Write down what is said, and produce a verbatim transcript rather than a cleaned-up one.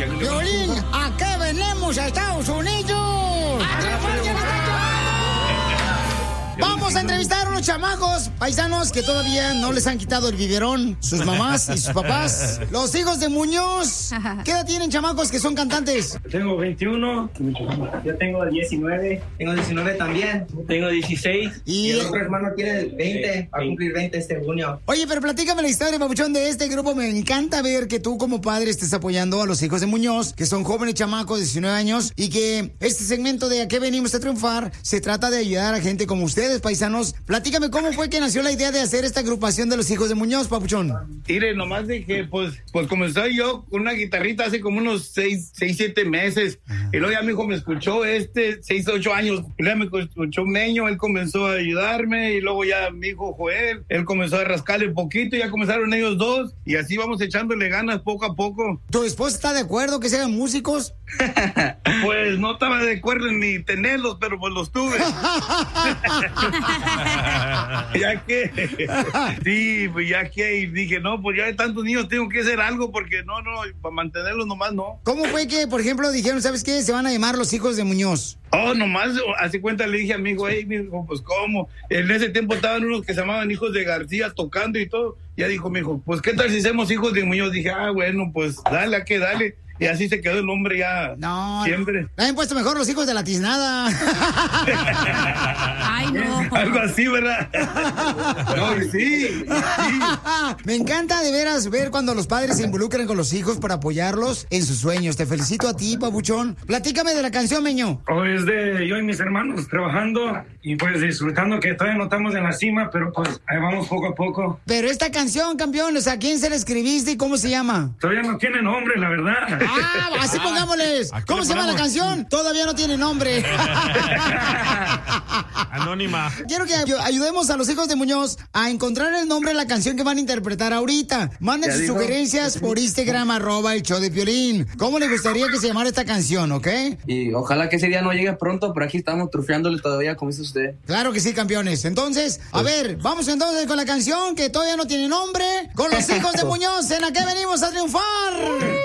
Piolín, ¿a qué venimos a Estados Unidos? ¡A triunfar, Guanajuato! Vamos a entrevistar a unos chamacos paisanos que todavía no les han quitado el biberón, sus mamás y sus papás. Los hijos de Muñoz. ¿Qué edad tienen, chamacos, que son cantantes? Tengo veintiuno. Yo tengo diecinueve. Tengo diecinueve también. Tengo dieciséis. Y, y el otro hermano tiene veinte. Va a cumplir veinte este junio. Oye, pero platícame la historia, papuchón, de este grupo. Me encanta ver que tú como padre estés apoyando a los hijos de Muñoz, que son jóvenes chamacos de diecinueve años, y que este segmento de ¿A qué venimos a triunfar? Se trata de ayudar a gente como ustedes, paisanos. Platícame cómo fue que nació la idea de hacer esta agrupación de los hijos de Muñoz, papuchón. Mire, nomás de que, pues, pues comenzó yo con una guitarrita hace como unos seis, seis, siete meses. Ajá. Y luego ya mi hijo me escuchó, este, seis, ocho años. Y luego me escuchó Meño, él comenzó a ayudarme. Y luego ya mi hijo Joel, él comenzó a rascarle un poquito. Y ya comenzaron ellos dos. Y así vamos echándole ganas poco a poco. ¿Tu esposa está de acuerdo que sean músicos? Pues no estaba de acuerdo ni tenerlos, pero pues los tuve. Ya que, sí, pues ya que, y dije, no, pues ya de tantos niños tengo que hacer algo, porque no, no, para mantenerlos nomás no. ¿Cómo fue que, por ejemplo, dijeron, ¿sabes qué? Se van a llamar los hijos de Muñoz. Oh, nomás, hace cuenta, le dije a mi hijo, hey, mi hijo, pues cómo, en ese tiempo estaban unos que se llamaban hijos de García tocando y todo, ya dijo mi hijo, pues qué tal si hacemos hijos de Muñoz. Dije, ah, bueno, pues dale, a que dale. Y así se quedó el nombre ya no, siempre. No. Han puesto mejor los hijos de la tiznada. Ay, no. Algo así, ¿verdad? No, sí, sí. Me encanta de veras ver cuando los padres se involucran con los hijos para apoyarlos en sus sueños. Te felicito a ti, papuchón. Platícame de la canción, Meño. Oh, es de yo y mis hermanos trabajando y pues disfrutando, que todavía no estamos en la cima, pero pues ahí vamos poco a poco. Pero esta canción, campeón, o sea, ¿a quién se la escribiste y cómo se llama? Todavía no tiene nombre, la verdad. Ah, así pongámosles. ¿Cómo se llama la canción? Todavía no tiene nombre. Anónima. Quiero que ayudemos a los hijos de Muñoz a encontrar el nombre de la canción que van a interpretar ahorita. Manden sus dijo? sugerencias por Instagram, arroba el show de Piolín. ¿Cómo le gustaría que se llamara esta canción, ok? Y ojalá que ese día no llegue pronto, pero aquí estamos trufeándole todavía, como dice usted. Claro que sí, campeones. Entonces, a ver, vamos entonces con la canción que todavía no tiene nombre, con los hijos de Muñoz, en la que venimos a triunfar.